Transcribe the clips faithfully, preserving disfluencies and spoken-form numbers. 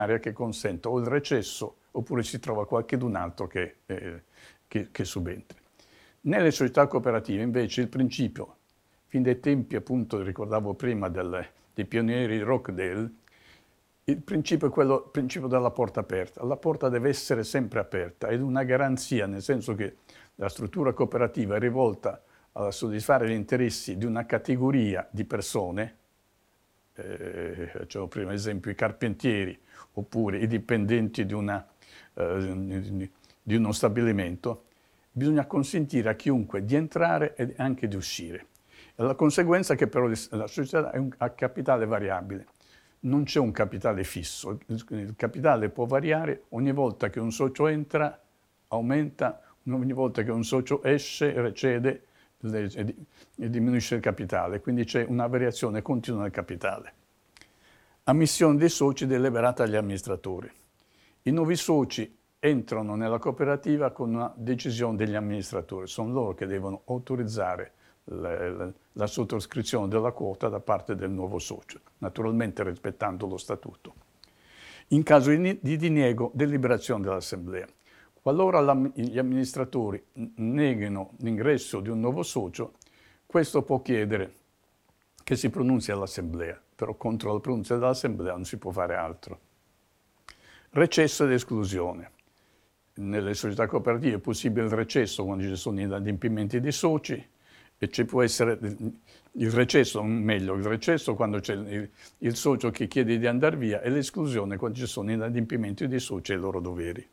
che consenta o il recesso oppure si trova qualchedun altro che, eh, che, che subentri. Nelle società cooperative invece il principio, fin dai tempi appunto, ricordavo prima, del, dei pionieri di Rockdale, il principio è quello, il principio della porta aperta. La porta deve essere sempre aperta ed una garanzia, nel senso che la struttura cooperativa è rivolta a soddisfare gli interessi di una categoria di persone, eh, facevo prima esempio i carpentieri oppure i dipendenti di, una, eh, di uno stabilimento, bisogna consentire a chiunque di entrare e anche di uscire. E la conseguenza è che però la società è un, ha capitale variabile. Non c'è un capitale fisso, il capitale può variare ogni volta che un socio entra, aumenta, ogni volta che un socio esce, recede e diminuisce il capitale, quindi c'è una variazione continua del capitale. Ammissione dei soci deliberata agli amministratori. I nuovi soci entrano nella cooperativa con una decisione degli amministratori, sono loro che devono autorizzare la, la sottoscrizione della quota da parte del nuovo socio, naturalmente rispettando lo statuto. In caso di diniego, deliberazione dell'assemblea. Qualora gli amministratori neghino l'ingresso di un nuovo socio, questo può chiedere che si pronunzi all'assemblea, però contro la pronuncia dell'assemblea non si può fare altro. Recesso ed esclusione. Nelle società cooperative è possibile il recesso quando ci sono gli adempimenti dei soci, e ci può essere il recesso, meglio, il recesso quando c'è il, il socio che chiede di andare via e l'esclusione quando ci sono gli adempimenti dei soci e i loro doveri.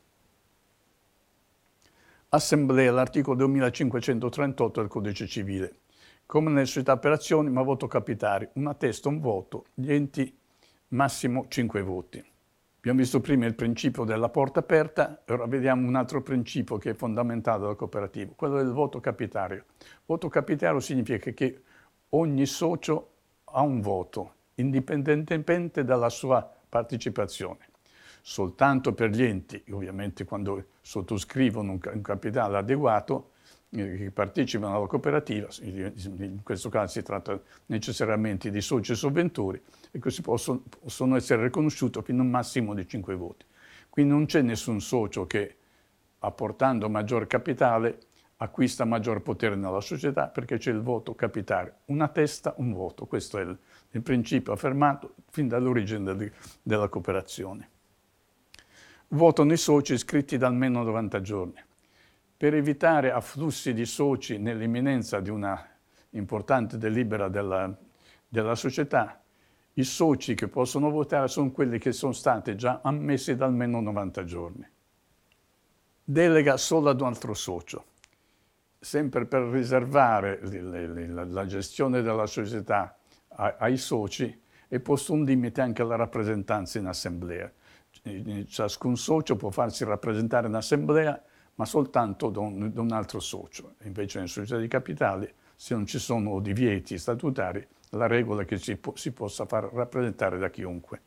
Assemblea, l'articolo duemilacinquecentotrentotto del Codice Civile. Come nelle società per azioni, ma voto capitario, una testa, un voto, gli enti massimo cinque voti. Abbiamo visto prima il principio della porta aperta, ora vediamo un altro principio che è fondamentale della cooperativa, quello del voto capitario. Voto capitario significa che ogni socio ha un voto, indipendentemente dalla sua partecipazione. Soltanto per gli enti, ovviamente quando sottoscrivono un capitale adeguato, che partecipano alla cooperativa, in questo caso si tratta necessariamente di soci e sovventori, e questi possono, possono essere riconosciuti fino a un massimo di cinque voti. Quindi non c'è nessun socio che, apportando maggior capitale, acquista maggior potere nella società, perché c'è il voto capitario. Una testa, un voto. Questo è il, il principio affermato fin dall'origine del, della cooperazione. Votano i soci iscritti da almeno novanta giorni. Per evitare afflussi di soci nell'imminenza di una importante delibera della, della società, i soci che possono votare sono quelli che sono stati già ammessi da almeno novanta giorni. Delega solo ad un altro socio. Sempre per riservare la, la gestione della società ai soci, è posto un limite anche alla rappresentanza in assemblea. Ciascun socio può farsi rappresentare in assemblea, ma soltanto da un, da un altro socio. Invece nelle società di capitali, se non ci sono divieti statutari, la regola è che si, po si possa far rappresentare da chiunque.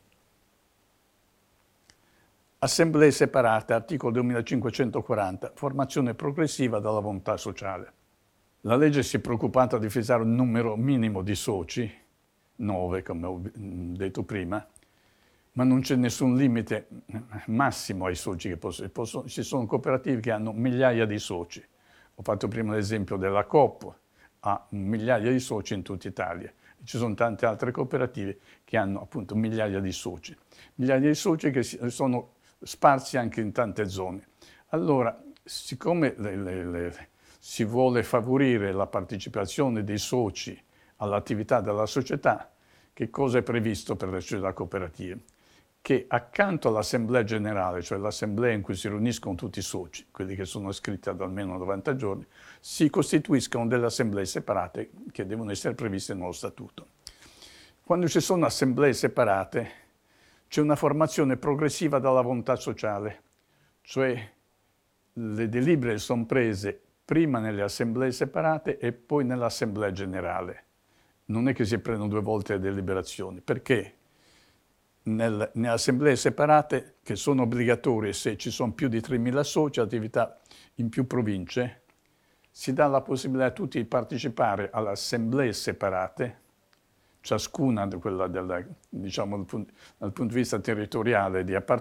Assemblee separate, articolo duemilacinquecentoquaranta, formazione progressiva dalla volontà sociale. La legge si è preoccupata di fissare un numero minimo di soci, nove come ho detto prima, ma non c'è nessun limite massimo ai soci che possono, possono. Ci sono cooperative che hanno migliaia di soci. Ho fatto prima l'esempio della Coop, ha migliaia di soci in tutta Italia. Ci sono tante altre cooperative che hanno appunto migliaia di soci. Migliaia di soci che sono sparsi anche in tante zone. Allora, siccome le, le, le, si vuole favorire la partecipazione dei soci all'attività della società, che cosa è previsto per le società cooperative? Che accanto all'assemblea generale, cioè l'assemblea in cui si riuniscono tutti i soci, quelli che sono iscritti ad almeno novanta giorni, si costituiscono delle assemblee separate che devono essere previste nello statuto. Quando ci sono assemblee separate, c'è una formazione progressiva dalla volontà sociale, cioè le delibere sono prese prima nelle assemblee separate e poi nell'assemblea generale. Non è che si prendono due volte le deliberazioni, perché nel, nelle assemblee separate, che sono obbligatorie se ci sono più di tremila soci, attività in più province, si dà la possibilità a tutti di partecipare alle assemblee separate, ciascuna, quella della, diciamo, dal punto, dal punto di vista territoriale, di appartenenza,